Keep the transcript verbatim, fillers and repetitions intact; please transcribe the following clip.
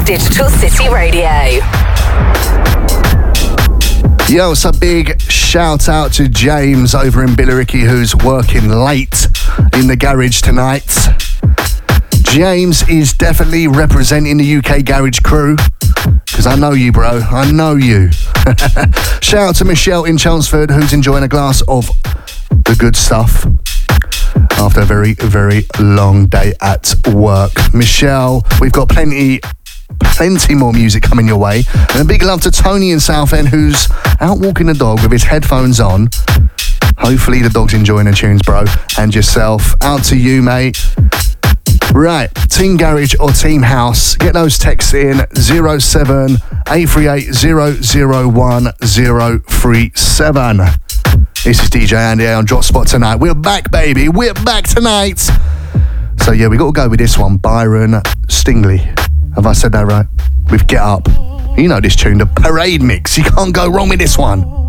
Digital City Radio. Yo, it's a big shout out to James over in Billericay who's working late in the garage tonight. James is definitely representing the U K garage crew, because I know you, bro. I know you. Shout out to Michelle in Chelmsford who's enjoying a glass of the good stuff after a very, very long day at work. Michelle, we've got plenty Plenty more music coming your way. And a big love to Tony in Southend who's out walking the dog with his headphones on. Hopefully the dog's enjoying the tunes, bro. And yourself. Out to you, mate. Right, Team Garage or Team House. Get those texts in zero seven eight three eight zero zero one zero three seven. This is D J Andy on Drop Spot tonight. We're back, baby. We're back tonight. So yeah, we got to go with this one. Byron Stingley. Have I said that right? With Get Up. You know this tune, the Parade Mix. You can't go wrong with this one.